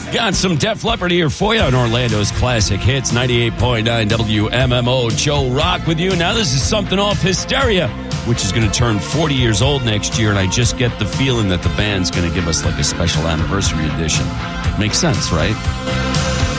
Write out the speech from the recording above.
Got some Def Leppard here for you on Orlando's Classic Hits, 98.9 WMMO. Joe Rock with you. Now this is something off Hysteria, which is going to turn 40 years old next year, and I just get the feeling that the band's going to give us like a special anniversary edition. Makes sense, right?